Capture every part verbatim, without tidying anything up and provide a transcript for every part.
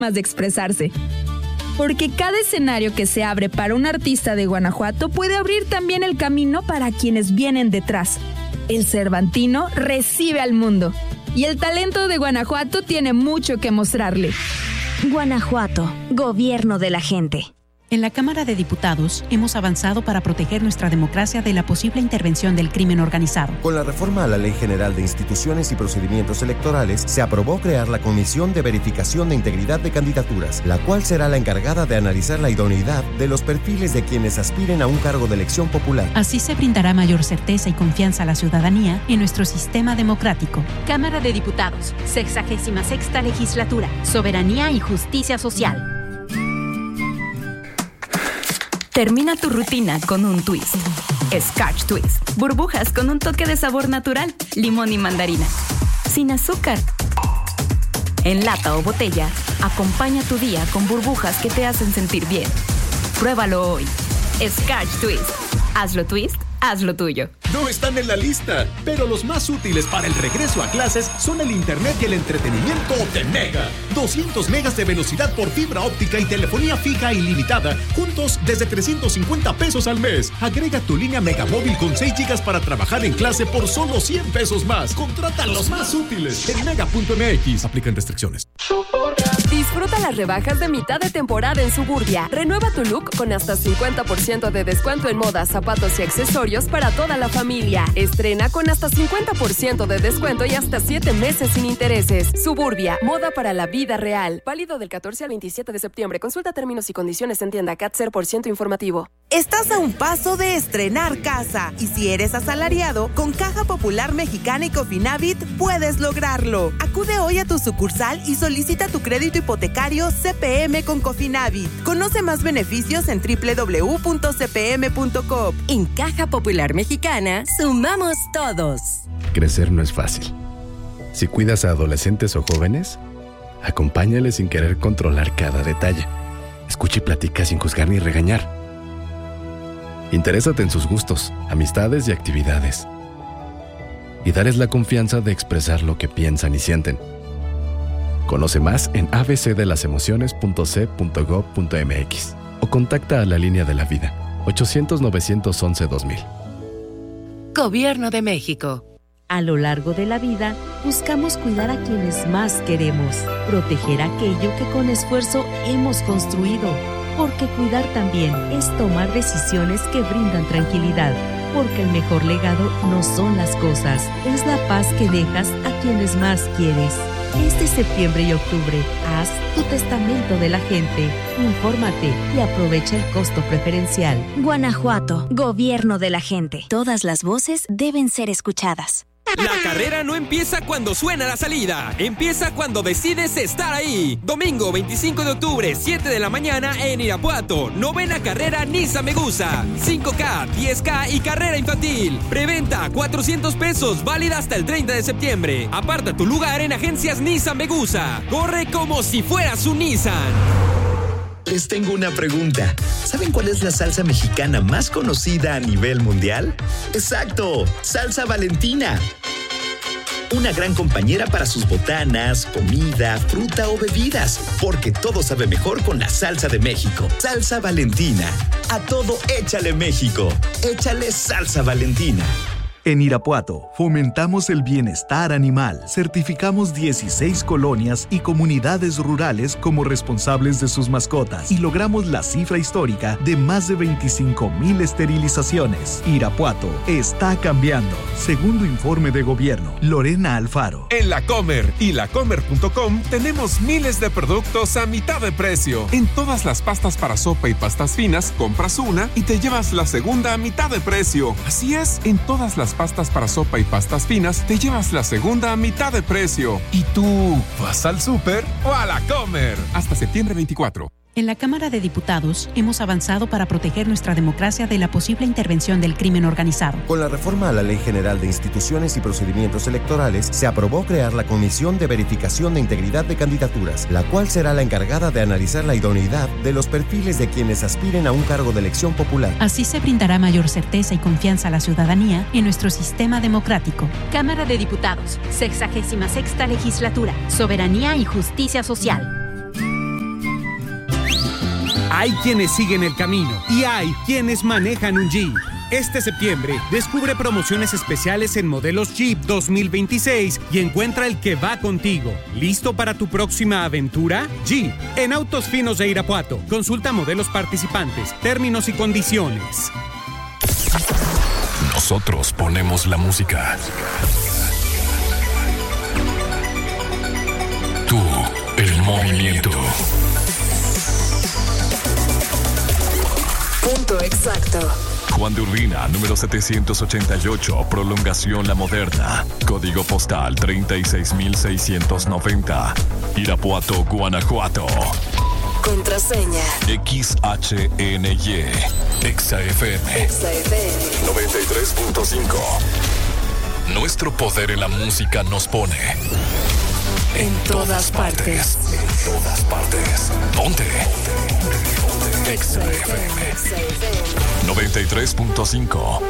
de expresarse. Porque cada escenario que se abre para un artista de Guanajuato puede abrir también el camino para quienes vienen detrás. El Cervantino recibe al mundo y el talento de Guanajuato tiene mucho que mostrarle. Guanajuato, gobierno de la gente. En la Cámara de Diputados hemos avanzado para proteger nuestra democracia de la posible intervención del crimen organizado. Con la reforma a la Ley General de Instituciones y Procedimientos Electorales, se aprobó crear la Comisión de Verificación de Integridad de Candidaturas, la cual será la encargada de analizar la idoneidad de los perfiles de quienes aspiren a un cargo de elección popular. Así se brindará mayor certeza y confianza a la ciudadanía en nuestro sistema democrático. Cámara de Diputados, sexagésima sexta Legislatura, Soberanía y Justicia Social. Termina tu rutina con un twist. Scotch Twist. Burbujas con un toque de sabor natural, limón y mandarina. Sin azúcar. En lata o botella, acompaña tu día con burbujas que te hacen sentir bien. Pruébalo hoy. Scotch Twist. Hazlo twist, hazlo tuyo. No están en la lista, pero los más útiles para el regreso a clases son el internet y el entretenimiento de Mega. doscientos megas de velocidad por fibra óptica y telefonía fija ilimitada, juntos desde trescientos cincuenta pesos al mes. Agrega tu línea Megamóvil con seis gigas para trabajar en clase por solo cien pesos más. Contrata los más útiles en mega punto m x. Aplican restricciones. Disfruta las rebajas de mitad de temporada en Suburbia. Renueva tu look con hasta cincuenta por ciento de descuento en moda, zapatos y accesorios para toda la familia. Estrena con hasta cincuenta por ciento de descuento y hasta siete meses sin intereses. Suburbia, moda para la vida real. Válido del catorce al veintisiete de septiembre. Consulta términos y condiciones en tienda. C A T cero por ciento informativo. Estás a un paso de estrenar casa. Y si eres asalariado, con Caja Popular Mexicana y Cofinavit puedes lograrlo. Acude hoy a tu sucursal y solicita tu crédito hipotecario C P M con Cofinavit. Conoce más beneficios en doble u doble u doble u punto c p m punto com. En Caja Popular Mexicana, sumamos todos. Crecer no es fácil. Si cuidas a adolescentes o jóvenes, acompáñales sin querer controlar cada detalle. Escucha y platica sin juzgar ni regañar. Interésate en sus gustos, amistades y actividades. Y darles la confianza de expresar lo que piensan y sienten. Conoce más en a b c de las emociones punto c punto gob punto m x o contacta a la línea de la vida ochocientos, novecientos once, dos mil. Gobierno de México. A lo largo de la vida, buscamos cuidar a quienes más queremos, proteger aquello que con esfuerzo hemos construido, porque cuidar también es tomar decisiones que brindan tranquilidad, porque el mejor legado no son las cosas, es la paz que dejas a quienes más quieres. Este septiembre y octubre, haz tu testamento de la gente, infórmate y aprovecha el costo preferencial. Guanajuato, gobierno de la gente. Todas las voces deben ser escuchadas. La carrera no empieza cuando suena la salida, empieza cuando decides estar ahí. Domingo veinticinco de octubre, siete de la mañana en Irapuato. Novena carrera Nissan Megusa. cinco K, diez K y carrera infantil. Preventa cuatrocientos pesos, válida hasta el treinta de septiembre. Aparta tu lugar en agencias Nissan Megusa. Corre como si fueras un Nissan. Les tengo una pregunta. ¿Saben cuál es la salsa mexicana más conocida a nivel mundial? ¡Exacto! ¡Salsa Valentina! Una gran compañera para sus botanas, comida, fruta o bebidas, porque todo sabe mejor con la salsa de México. Salsa Valentina. A todo échale México. Échale salsa Valentina. En Irapuato, fomentamos el bienestar animal. Certificamos dieciséis colonias y comunidades rurales como responsables de sus mascotas y logramos la cifra histórica de más de veinticinco mil esterilizaciones. Irapuato está cambiando. Segundo informe de gobierno. Lorena Alfaro. En La Comer y la comer punto com tenemos miles de productos a mitad de precio. En todas las pastas para sopa y pastas finas, compras una y te llevas la segunda a mitad de precio. Así es, en todas las pastas para sopa y pastas finas, te llevas la segunda a mitad de precio. ¿Y tú vas al súper o a La Comer? Hasta septiembre veinticuatro. En la Cámara de Diputados hemos avanzado para proteger nuestra democracia de la posible intervención del crimen organizado. Con la reforma a la Ley General de Instituciones y Procedimientos Electorales, se aprobó crear la Comisión de Verificación de Integridad de Candidaturas, la cual será la encargada de analizar la idoneidad de los perfiles de quienes aspiren a un cargo de elección popular. Así se brindará mayor certeza y confianza a la ciudadanía en nuestro sistema democrático. Cámara de Diputados, sexagésima sexta Legislatura, Soberanía y Justicia Social. Hay quienes siguen el camino y hay quienes manejan un Jeep. Este septiembre, descubre promociones especiales en modelos Jeep dos mil veintiséis y encuentra el que va contigo. ¿Listo para tu próxima aventura? Jeep, en Autos Finos de Irapuato. Consulta modelos participantes, términos y condiciones. Nosotros ponemos la música. Tú, el movimiento. Punto exacto. Juan de Urbina, número setecientos ochenta y ocho, Prolongación La Moderna. Código postal treinta y seis mil seiscientos noventa. Irapuato, Guanajuato. Contraseña. X H N Y. Exa F M. Exa F M. noventa y tres punto cinco. Nuestro poder en la música nos pone en, en todas, todas partes. partes. En todas partes. Ponte. Exa F M. noventa y tres punto cinco.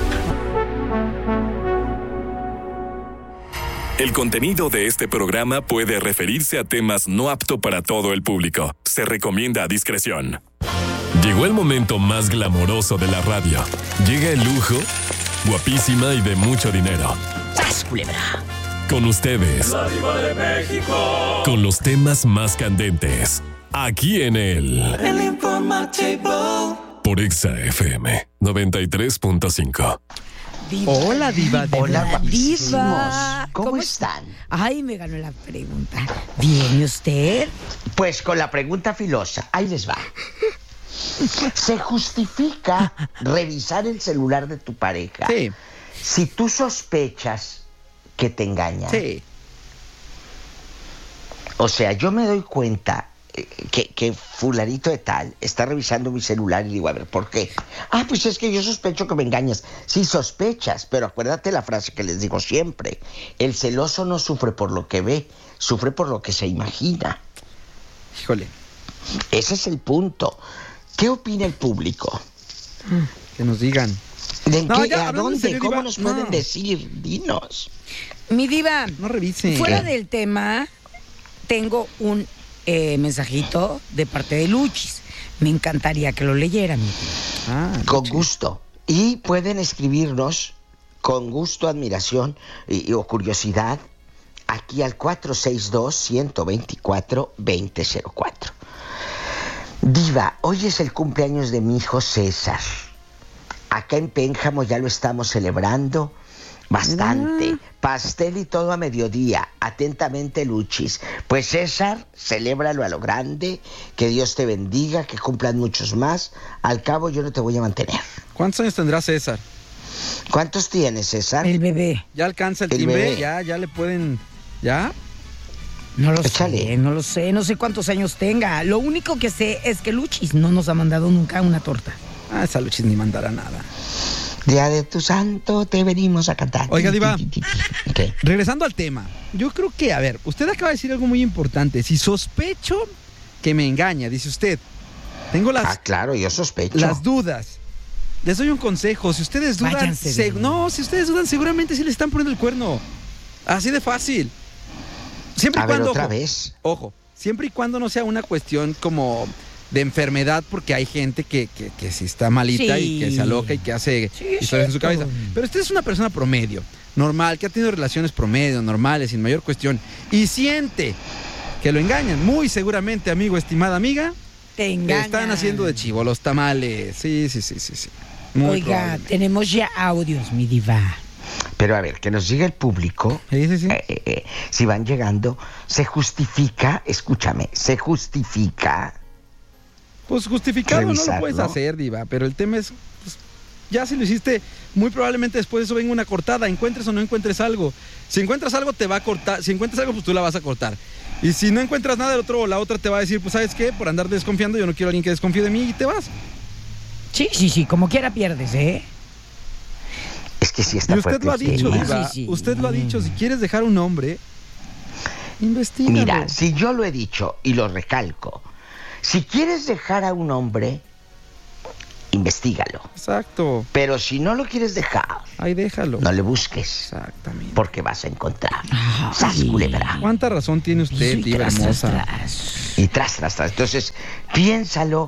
El contenido de este programa puede referirse a temas no apto para todo el público. Se recomienda discreción. Llegó el momento más glamoroso de la radio. Llega el lujo, guapísima y de mucho dinero. ¡Sas, culebra! Con ustedes. La Diva de México. Con los temas más candentes. Aquí en el... El Informativo. Por Exa F M noventa y tres punto cinco. Diva. Hola, Diva. De Hola, Diva. ¿Cómo, ¿Cómo están? Ay, me ganó la pregunta. ¿Bien, y usted? Pues con la pregunta filosa. Ahí les va. ¿Se justifica revisar el celular de tu pareja? Sí. Si tú sospechas que te engañan. Sí. O sea, yo me doy cuenta que, que fulanito de tal está revisando mi celular y digo, a ver, ¿por qué? Ah, pues es que yo sospecho que me engañas. Sí, sospechas, pero acuérdate la frase que les digo siempre. El celoso no sufre por lo que ve, sufre por lo que se imagina. Híjole. Ese es el punto. ¿Qué opina el público? Que nos digan. ¿De no, qué, ya, ¿A dónde? Serio, ¿Cómo Diva? nos pueden no. decir? Dinos. Mi Diva, no revisen. Fuera del tema, tengo un eh, mensajito de parte de Luchis. Me encantaría que lo leyera, mi Diva. Ah, con Luchis. Gusto. Y pueden escribirnos con gusto, admiración y, y, o curiosidad aquí al cuatro seis dos, uno dos cuatro, dos cero cero cuatro. Diva, hoy es el cumpleaños de mi hijo César. Acá en Pénjamo ya lo estamos celebrando bastante. Ah. Pastel y todo a mediodía. Atentamente, Luchis. Pues César, celébralo a lo grande. Que Dios te bendiga, que cumplan muchos más. Al cabo yo no te voy a mantener. ¿Cuántos años tendrá César? ¿Cuántos tienes, César? El bebé. ¿Ya alcanza el, el timbre? Bebé. ¿Ya, ya le pueden...? ¿Ya? No lo Échale. sé, no lo sé, no sé cuántos años tenga. Lo único que sé es que Luchis no nos ha mandado nunca una torta. Ah, esa Luchis ni mandará nada. Día de tu santo te venimos a cantar. Oiga, Diva, ¿qué? Regresando al tema, yo creo que, a ver, usted acaba de decir algo muy importante. Si sospecho que me engaña, dice usted. Tengo las... Ah, claro, yo sospecho. Las dudas. Les doy un consejo. Si ustedes dudan... Se, no, si ustedes dudan, seguramente sí les están poniendo el cuerno. Así de fácil. Siempre y a cuando, ver, otra ojo, vez. Ojo, siempre y cuando no sea una cuestión como de enfermedad, porque hay gente que, que, que sí está malita sí. y que se aloca y que hace sí, historias en su cabeza. Pero usted es una persona promedio, normal, que ha tenido relaciones promedio, normales, sin mayor cuestión, y siente que lo engañan. Muy seguramente, amigo, estimada amiga, te engañan. Están haciendo de chivo los tamales. Sí, sí, sí, sí, sí. Muy Oiga, tenemos ya audios, mi diva. Pero a ver, que nos diga el público, sí, sí, sí. Eh, eh, si van llegando, ¿se justifica? Escúchame, ¿se justifica? Pues justificado revisarlo? No lo puedes hacer, diva, pero el tema es, pues, ya si lo hiciste, muy probablemente después de eso venga una cortada, encuentres o no encuentres algo. Si encuentras algo, te va a cortar, si encuentras algo, pues tú la vas a cortar. Y si no encuentras nada, el otro o la otra te va a decir, pues ¿sabes qué? Por andar desconfiando, yo no quiero a alguien que desconfíe de mí y te vas. Sí, sí, sí, como quiera pierdes, ¿eh? Es que sí está fuerte. Y usted lo ha dicho, Diva, sí, sí. Usted lo ha dicho, si quieres dejar un hombre, investígalo. Mira, si yo lo he dicho y lo recalco, si quieres dejar a un hombre, investígalo. Exacto. Pero si no lo quieres dejar, ahí déjalo. No le busques. Exactamente. Porque vas a encontrar. ¡Sas, culebra! ¿Cuánta razón tiene usted, Diva hermosa? Tras. Y tras, tras, tras. Entonces, piénsalo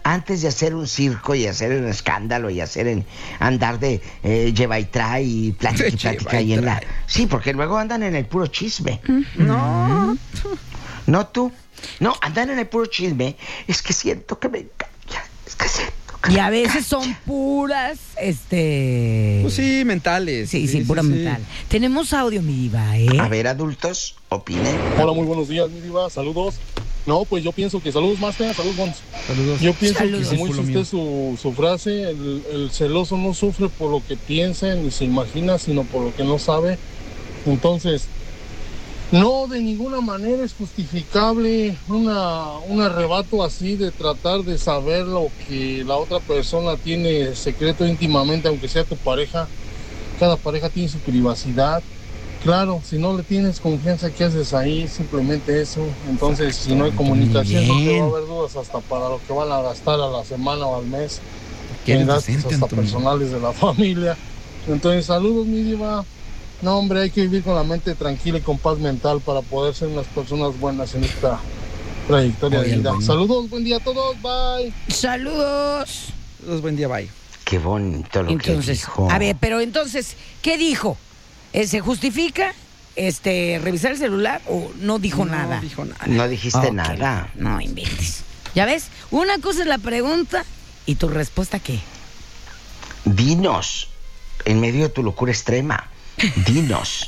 antes de hacer un circo y hacer un escándalo y hacer en, andar de eh, lleva y trae y plática y plática ahí en la... Sí, porque luego andan en el puro chisme. No. ¿No tú? No, andan en el puro chisme. Es que siento que me engaña. Es que siento que Y a veces son puras, este... Pues sí, mentales. Sí, sí, sí pura sí, mental. Sí. Tenemos audio, mi diva, ¿eh? A ver, adultos, opinen. Hola, muy buenos días, mi diva. Saludos. No, pues yo pienso que saludos más, fea, saludos, Gonz. Saludos. Yo pienso saludos. que, como dice usted su, su frase, el, el celoso no sufre por lo que piensa ni se imagina, sino por lo que no sabe. Entonces, no de ninguna manera es justificable una, un arrebato así de tratar de saber lo que la otra persona tiene secreto íntimamente, aunque sea tu pareja. Cada pareja tiene su privacidad. Claro, si no le tienes confianza, ¿qué haces ahí? Simplemente eso. Entonces, si no hay comunicación, no te va a haber dudas hasta para lo que van a gastar a la semana o al mes. En gastos hasta personales de la familia. Entonces, saludos, mi diva. No, hombre, hay que vivir con la mente tranquila y con paz mental para poder ser unas personas buenas en esta trayectoria de vida. Saludos, buen día a todos, bye. Saludos. Saludos, buen día, bye. Qué bonito lo entonces, que dijo. A ver, pero entonces, ¿qué dijo? ¿Se justifica este revisar el celular o no dijo no nada? No dijo nada. No dijiste okay. nada. No inventes. ¿Ya ves? Una cosa es la pregunta y tu respuesta, ¿qué? Dinos, en medio de tu locura extrema, dinos.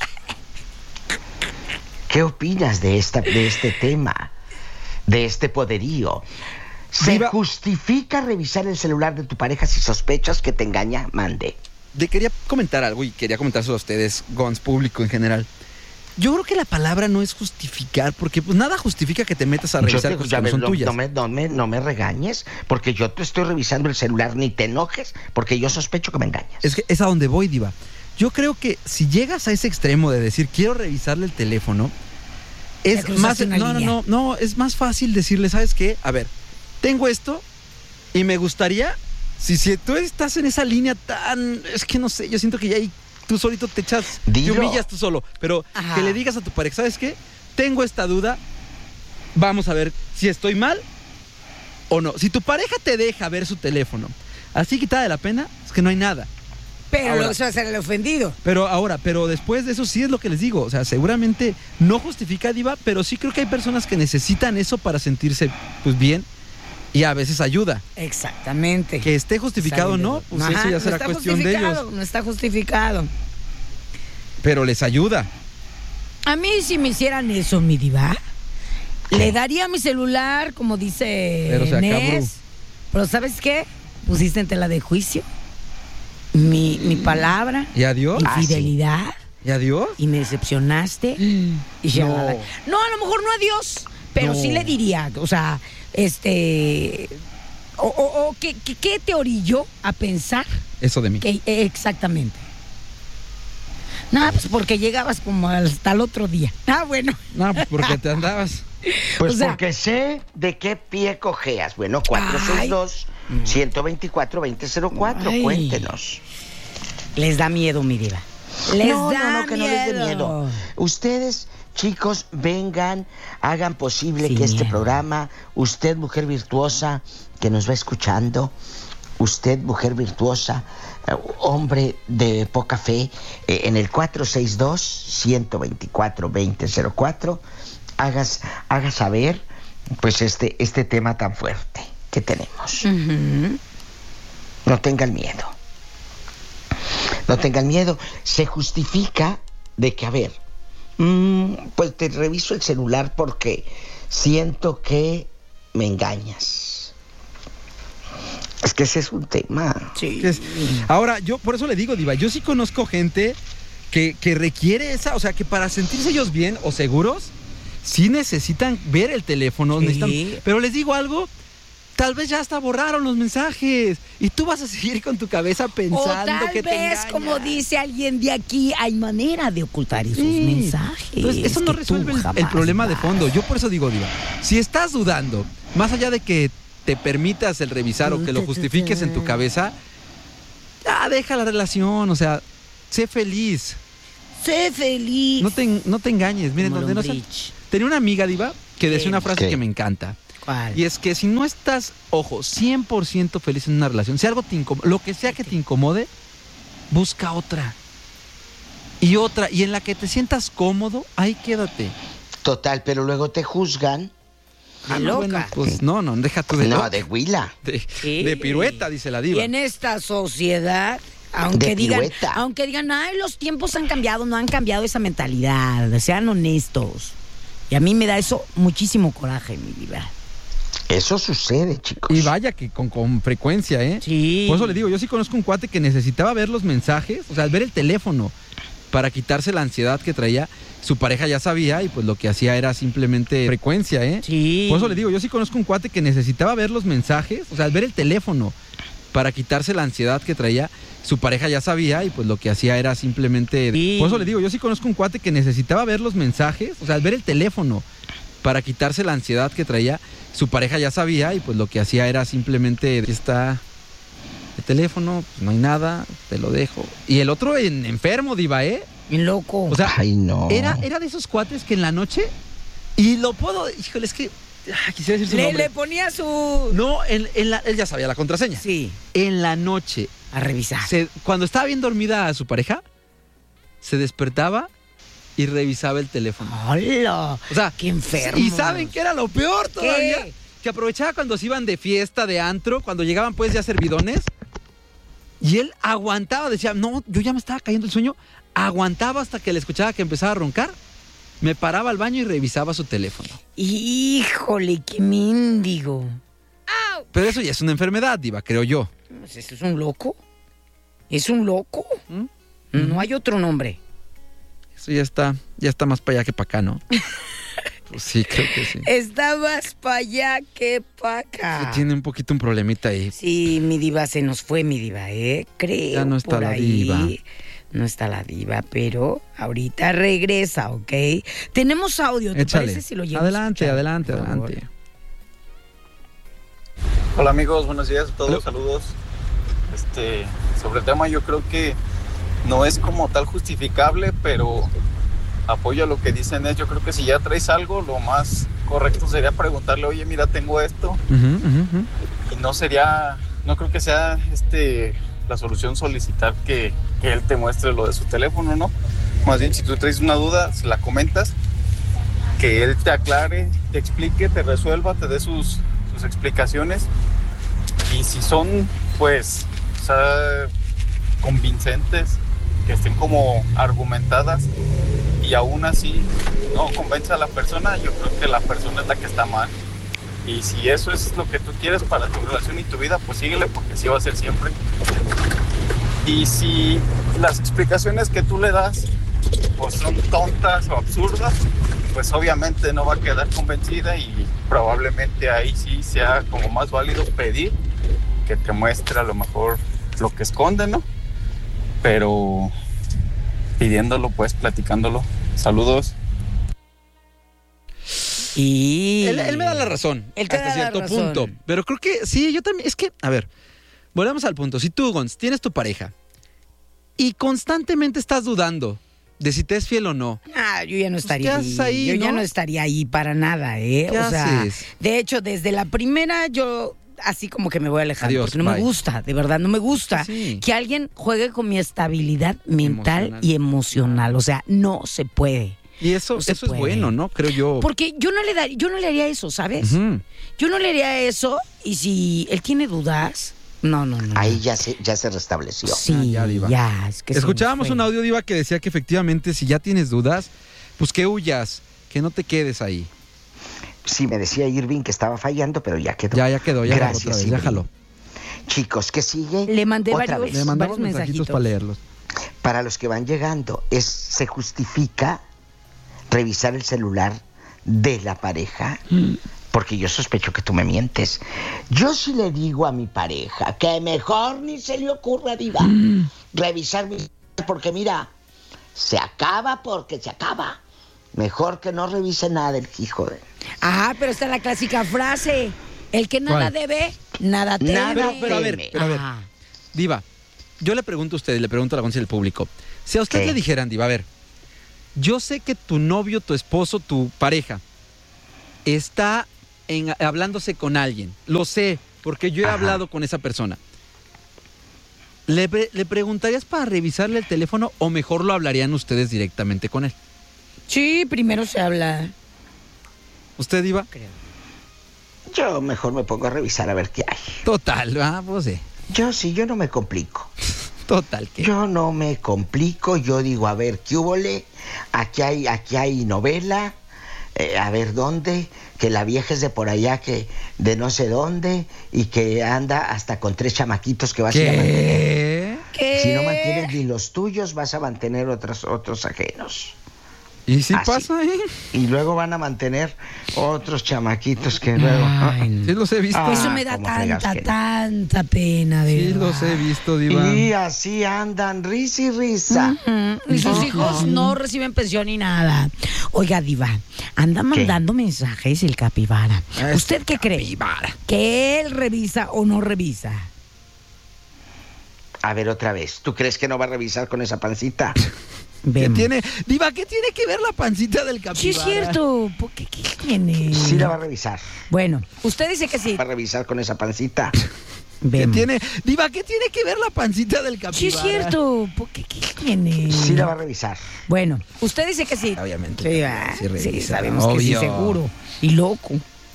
¿Qué opinas de esta, de este tema? De este poderío. ¿Se Viva. justifica revisar el celular de tu pareja si sospechas que te engaña? Mande. De quería comentar algo y quería comentárselo a ustedes, Gonz, público en general. Yo creo que la palabra no es justificar, porque pues nada justifica que te metas a revisar te, cosas que no son no, tuyas. No me, no, me, no me regañes, porque yo te estoy revisando el celular, ni te enojes, porque yo sospecho que me engañas. Es que es a donde voy, diva. Yo creo que si llegas a ese extremo de decir quiero revisarle el teléfono, es más no, no, no, no, es más fácil decirle, ¿sabes qué? A ver, tengo esto y me gustaría, si, si tú estás en esa línea tan, es que no sé, yo siento que ya ahí tú solito te echas, Dilo. te humillas tú solo, pero Ajá. que le digas a tu pareja, ¿sabes qué? Tengo esta duda, vamos a ver si estoy mal o no. Si tu pareja te deja ver su teléfono, así quitada de la pena, es que no hay nada. Pero ahora, eso va a ser el ofendido. Pero ahora, pero después de eso sí es lo que les digo. O sea, seguramente no justifica, diva, pero sí creo que hay personas que necesitan eso para sentirse pues bien y a veces ayuda. Exactamente. Que esté justificado o no, pues Ajá, eso ya será no cuestión de ellos. No está justificado. Pero les ayuda. A mí si me hicieran eso, mi diva, ¿qué? Le daría mi celular, como dice pero se Nes. Pero ¿sabes qué? Pusiste en tela de juicio Mi, mi palabra. ¿Y adiós? Mi fidelidad. Ah, ¿sí? ¿Y adiós? Y me decepcionaste. Y ya no. La... no, a lo mejor no adiós, pero no. sí le diría, o sea, este... O, o, o ¿qué, qué, ¿qué te orilló a pensar? Eso de mí. Que, eh, exactamente. No, pues porque llegabas como hasta el otro día. Ah, bueno. No, pues porque te andabas. Pues o sea, porque sé de qué pie cojeas. Bueno, cuatro seis dos, uno dos cuatro, dos cero cero cuatro. Ay. Cuéntenos. Les da miedo, mi diva. Les no, da no, no, que miedo. no les dé miedo. Ustedes, chicos, vengan, hagan posible Sin que miedo. Este programa, usted, mujer virtuosa, que nos va escuchando, usted, mujer virtuosa, hombre de poca fe, eh, en el cuatro seis dos, uno dos cuatro, dos cero cuatro, hagas, haga saber pues este, este tema tan fuerte que tenemos. Uh-huh. No tengan miedo. No tengan miedo. Se justifica de que, a ver, mmm, pues te reviso el celular porque siento que me engañas. Es que ese es un tema. Sí. Es, ahora, yo por eso le digo, diva, yo sí conozco gente que, que requiere esa, o sea, que para sentirse ellos bien o seguros, sí necesitan ver el teléfono, sí. necesitan, pero les digo algo, tal vez ya hasta borraron los mensajes y tú vas a seguir con tu cabeza pensando o tal que te vez, engañan. Como dice alguien de aquí, hay manera de ocultar esos sí. mensajes. Entonces, eso no resuelve el, el problema vas. de fondo. Yo por eso digo, diva, si estás dudando, más allá de que te permitas el revisar o que lo justifiques en tu cabeza, ya deja la relación, o sea, sé feliz. Sé feliz. No te, no te engañes. Miren, donde no se... Tenía una amiga, diva, que decía una frase ¿Qué? que me encanta. ¿Cuál? Y es que si no estás, ojo, cien por ciento feliz en una relación, si algo te incomoda, lo que sea que te incomode, busca otra. Y otra, y en la que te sientas cómodo, ahí quédate. Total, pero luego te juzgan. Ah, no, bueno, pues no, no, deja tú de No, loca. de huila. De, Sí. de pirueta, dice la diva. Y en esta sociedad, aunque De digan, pirueta. aunque digan, ay, los tiempos han cambiado, no han cambiado esa mentalidad, sean honestos. Y a mí me da eso muchísimo coraje, mi vida. Eso sucede, chicos. Y vaya que con, con frecuencia, ¿eh? Sí. Por eso le digo, yo sí conozco un cuate que necesitaba ver los mensajes, o sea, ver el teléfono para quitarse la ansiedad que traía. Su pareja ya sabía y pues lo que hacía era simplemente frecuencia, ¿eh? Sí. Por eso le digo, yo sí conozco un cuate que necesitaba ver los mensajes, o sea, ver el teléfono para quitarse la ansiedad que traía. Su pareja ya sabía y pues lo que hacía era simplemente... Sí. Por eso le digo, yo sí conozco un cuate que necesitaba ver los mensajes, o sea, ver el teléfono para quitarse la ansiedad que traía. Su pareja ya sabía y pues lo que hacía era simplemente... Aquí está el teléfono, pues no hay nada, te lo dejo. Y el otro en, enfermo, diva, ¿eh? Bien loco. O sea, Ay, no. era, era de esos cuates que en la noche... Y lo puedo... Híjole, es que... ah, quisiera decir su Le, nombre. le ponía su... No, en, en la, él ya sabía la contraseña. Sí. En la noche, A revisar. se- cuando estaba bien dormida a su pareja, se despertaba y revisaba el teléfono. ¡Hola! O sea, ¡Qué enfermo! ¿y saben qué era lo peor todavía? ¿Qué? Que aprovechaba cuando se iban de fiesta, de antro, cuando llegaban pues ya servidones. Y él aguantaba, decía, no, yo ya me estaba cayendo el sueño. Aguantaba hasta que le escuchaba que empezaba a roncar. Me paraba al baño y revisaba su teléfono. Híjole, qué mendigo. Pero eso ya es una enfermedad, diva, creo yo. Pues ¿eso es un loco? ¿Es un loco? ¿Mm? No hay otro nombre. Eso ya está, ya está más para allá que para acá, ¿no? Pues sí, creo que sí. Está más para allá que para acá. Tiene un poquito un problemita ahí. Sí, mi diva se nos fue, mi diva, ¿eh? Creo. Ya no está por la ahí. diva. No está la diva, pero ahorita regresa, ¿ok? Tenemos audio, ¿te Échale. parece si lo llevamos? Adelante, adelante, por favor? adelante. Hola amigos, buenos días a todos, saludos. Este, sobre el tema yo creo que no es como tal justificable, pero apoyo a lo que dicen es, yo creo que si ya traes algo, lo más correcto sería preguntarle, oye, mira, tengo esto, Ujú, ujú, ujú. y no sería, no creo que sea este la solución solicitar que, que él te muestre lo de su teléfono, ¿no? Más bien, si tú traes una duda, se la comentas, que él te aclare, te explique, te resuelva, te dé sus, sus explicaciones, y si son, pues, o sea, convincentes, que estén como argumentadas, y aún así no convence a la persona, yo creo que la persona es la que está mal. Y si eso es lo que tú quieres para tu relación y tu vida, pues síguele, porque así va a ser siempre. Y si las explicaciones que tú le das pues son tontas o absurdas, pues obviamente no va a quedar convencida, y probablemente ahí sí sea como más válido pedir que te muestre a lo mejor lo que esconde, ¿no? Pero pidiéndolo, pues platicándolo. Saludos. Y... Él, él me da la razón, Él te hasta da la cierto razón. punto. Pero creo que sí, yo también. Es que, a ver, volvemos al punto. Si tú, Gonz, tienes tu pareja y constantemente estás dudando de si te es fiel o no. Ah, yo ya no estaría ¿qué ahí. haces ahí, Yo ya no? no estaría ahí para nada, ¿eh? ¿Qué o sea, haces? de hecho, desde la primera yo así como que me voy alejando, Adiós, porque no me bye. gusta, de verdad, no me gusta Sí. que alguien juegue con mi estabilidad mental Emocional. y emocional. O sea, no se puede. Y eso, No se eso es puede. bueno, ¿no? Creo yo. Porque yo no le dar, yo no le haría eso, ¿sabes? Ujú. Yo no le haría eso, y si él tiene dudas, no, no, no. Ahí ya se, ya se restableció. Sí, Ah, ya, diva. ya, es que se Escuchábamos nos un fue. audio, diva, que decía que efectivamente si ya tienes dudas, pues que huyas, que no te quedes ahí. Sí, me decía Irving que estaba fallando, pero ya quedó. Ya, ya quedó, ya jaló Gracias, otra vez, ya Irving. jaló. Chicos, ¿qué sigue? Le mandé Otra varios- vez. Le mandamos varios mensajitos mensajitos. para leerlos. Para los que van llegando, es se justifica revisar el celular de la pareja, porque yo sospecho que tú me mientes. Yo sí le digo a mi pareja que mejor ni se le ocurra, diva, revisar mi celular, porque mira, se acaba porque se acaba. Mejor que no revise nada del hijo de... Ah, pero está la clásica frase. El que nada ¿Cuál? debe, nada teme. Nada Pero, pero a ver, teme. pero a ver. Ah. Diva, yo le pregunto a usted y le pregunto a la conciencia del público. Si a usted ¿Qué? le dijeran, Diva, a ver, yo sé que tu novio, tu esposo, tu pareja está en, hablándose con alguien, lo sé, porque yo he Ajá. hablado con esa persona, ¿le, ¿le preguntarías para revisarle el teléfono o mejor lo hablarían ustedes directamente con él? Sí, primero se habla. ¿Usted, Diva? Creo. Yo mejor me pongo a revisar a ver qué hay. Total, ah, pues sí. Yo sí, yo no me complico. Total, ¿qué? Yo no me complico, yo digo, a ver, ¿qué húbole? Aquí hay, aquí hay novela, eh, a ver dónde, que la vieja es de por allá, que de no sé dónde, y que anda hasta con tres chamaquitos que vas ¿Qué? a ir a mantener. ¿Qué? Si no mantienes ni los tuyos, vas a mantener otros, otros ajenos. ¿Y si Así. pasa, eh? Y luego van a mantener otros chamaquitos que luego... Ay, sí los he visto. Ah, Eso me da tanta, tanta pena, de Sí verdad. los he visto, Diva. Y así andan, risa y risa. Uh-huh. Y sus uh-huh. hijos no reciben pensión ni nada. Oiga, Diva, anda mandando ¿Qué? mensajes el capibara. Es ¿Usted qué capibara. cree? ¿Que él revisa o no revisa? A ver, otra vez. ¿Tú crees que no va a revisar con esa pancita? ¿Qué tiene, Diva, ¿qué tiene que ver la pancita del capibara? Sí, es cierto. ¿Por qué, ¿Qué tiene? Sí la va a revisar. Bueno, usted dice que sí. Va a revisar con esa pancita. ¿Qué tiene, Diva, ¿qué tiene que ver la pancita del capibara? Sí, es cierto. ¿Por qué, ¿Qué tiene? Sí la va a revisar. Bueno, usted dice que sí. Obviamente. Sí, va. Sí, revisa, sí sabemos obvio. que sí, seguro. Y loco.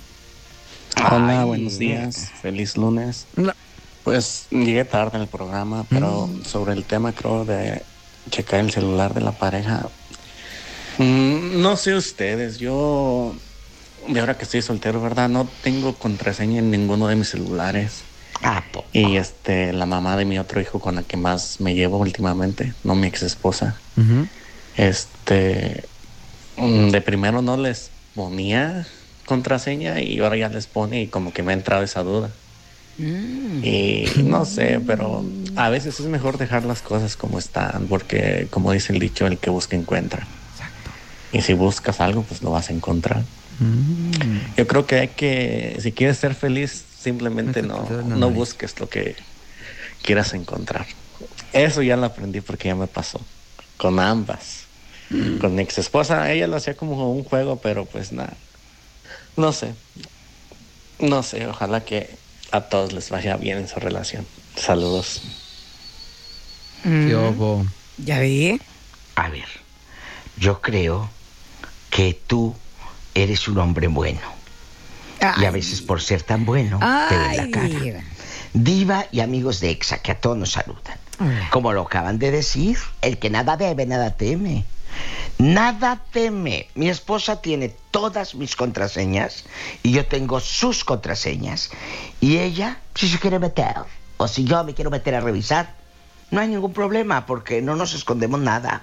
Hola, Ay, buenos días. Feliz lunes. No. Pues llegué tarde en el programa, pero mm. sobre el tema, creo, de checar el celular de la pareja. Mm, no sé ustedes, yo, de ahora que estoy soltero, ¿verdad? No tengo contraseña en ninguno de mis celulares. Ah, y este, la mamá de mi otro hijo con la que más me llevo últimamente, no mi ex esposa, uh-huh. este, de primero no les ponía contraseña y ahora ya les pone y como que me ha entrado esa duda. Mm. Y no sé, pero a veces es mejor dejar las cosas como están, porque como dice el dicho, el que busca encuentra. Exacto. Y si buscas algo, pues lo vas a encontrar. Mm. Yo creo que hay que, si quieres ser feliz, simplemente no, no busques lo que quieras encontrar. Eso ya lo aprendí porque ya me pasó con ambas. Mm. Con mi ex esposa, ella lo hacía como un juego, pero pues nada, no sé, no sé, ojalá que a todos les vaya bien en su relación. Saludos. Mm. ¿Qué obo? ¿Ya vi? A ver, yo creo que tú eres un hombre bueno. Ay. Y a veces por ser tan bueno, Ay. te ven la cara. Diva y amigos de Exa, que a todos nos saludan. Ay. Como lo acaban de decir, el que nada debe, nada teme. Nada teme. Mi esposa tiene todas mis contraseñas y yo tengo sus contraseñas. Y ella, si se quiere meter, o si yo me quiero meter a revisar, no hay ningún problema porque no nos escondemos nada.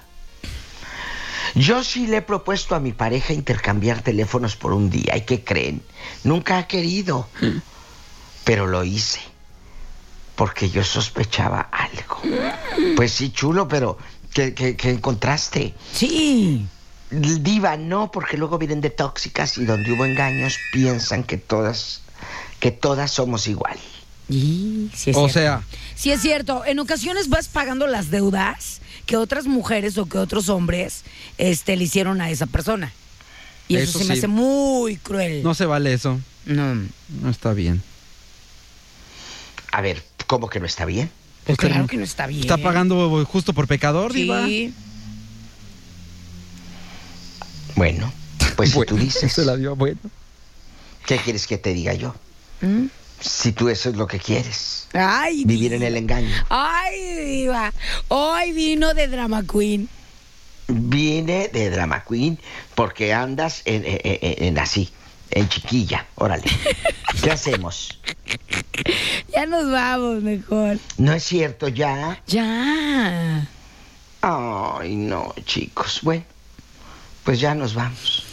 Yo sí le he propuesto a mi pareja intercambiar teléfonos por un día. ¿Y qué creen? Nunca ha querido. Pero lo hice porque yo sospechaba algo. Pues sí, chulo, pero... ¿Qué, qué, qué encontraste? Sí. Diva, no, porque luego vienen de tóxicas y donde hubo engaños piensan que todas, que todas somos igual. Y sí es o cierto. sea, sí es cierto. En ocasiones vas pagando las deudas que otras mujeres o que otros hombres este, le hicieron a esa persona. Y eso, eso se sí. me hace muy cruel. No se vale eso. No. No está bien. A ver, ¿cómo que no está bien? Pues claro que no está bien. ¿Está pagando justo por pecador, Diva? Sí. Bueno, pues si bueno, tú dices... Se la dio bueno. ¿Qué quieres que te diga yo? ¿Mm? Si tú eso es lo que quieres. Ay, vivir Diva. en el engaño. Ay, Diva. Hoy vino de Drama Queen. Vine de Drama Queen porque andas en, en, en, en así, en chiquilla. Órale. ¿Qué hacemos? Ya nos vamos mejor. No es cierto, ya. Ya. Ay, no, chicos. Bueno, pues ya nos vamos.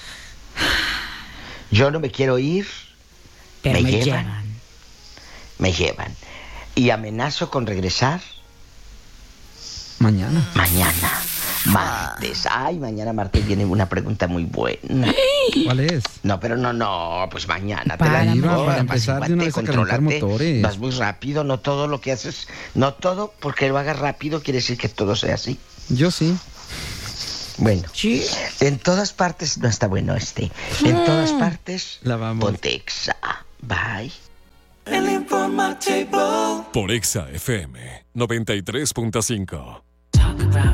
Yo no me quiero ir. Pero me, me llevan, llevan. Me llevan. Y amenazo con regresar. Mañana. Mañana. Martes. Ay, mañana martes viene una pregunta muy buena. ¿Cuál es? No, pero no, no, pues mañana para, te la digo. Para empezar de una vez a calentar motores. Vas muy rápido, no todo lo que haces, no todo porque lo hagas rápido quiere decir que todo sea así. Yo sí. Bueno, ¿sí? En todas partes no está bueno este. En Mm. todas partes, La vamos. ponte Exa. Bye. El informativo. Por Exa F M noventa y tres punto cinco.